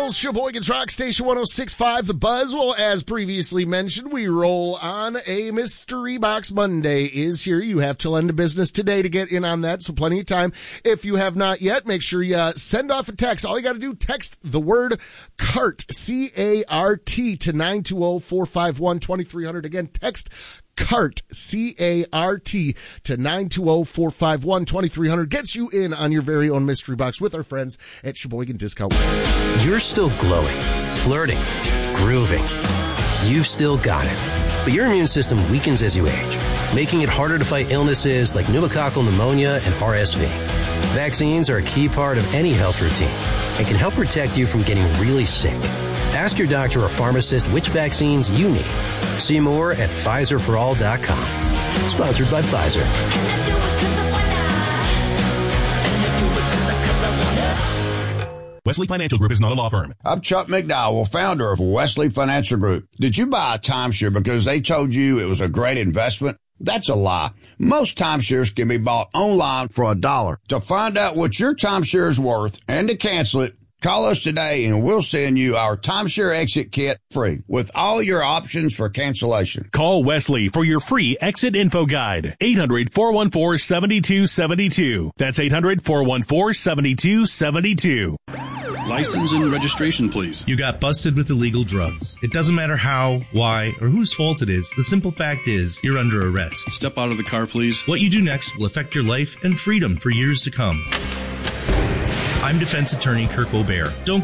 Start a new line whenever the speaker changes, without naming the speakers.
Buzz, Sheboygan's Rock Station 106.5, The Buzz. Well, as previously mentioned, we roll on a Mystery Box Monday is here. You have till end of business today to get in on that, so plenty of time. If you have not yet, make sure you send off a text. All you got to do, text the word CART, C-A-R-T, to 920-451-2300. Again, text CART, C-A-R-T, to 920-451-2300. Gets you in on your very own mystery box with our friends at Sheboygan Discount Warehouse.
You're still glowing, flirting, grooving. You've still got it. But your immune system weakens as you age, making it harder to fight illnesses like pneumococcal pneumonia and RSV. Vaccines are a key part of any health routine and can help protect you from getting really sick. Ask your doctor or pharmacist which vaccines you need. See more at PfizerForAll.com. Sponsored by Pfizer.
Wesley Financial Group is not a law firm.
I'm Chuck McDowell, founder of Wesley Financial Group. Did you buy a timeshare because they told you it was a great investment? That's a lie. Most timeshares can be bought online for $1. To find out what your timeshare is worth and to cancel it, call us today and we'll send you our timeshare exit kit free with all your options for cancellation.
Call Wesley for your free exit info guide. 800-414-7272. That's 800-414-7272.
License and registration, please.
You got busted with illegal drugs. It doesn't matter how, why, or whose fault it is. The simple fact is, you're under arrest.
Step out of the car, please.
What you do next will affect your life and freedom for years to come. I'm defense attorney Kirk O'Bear. Don't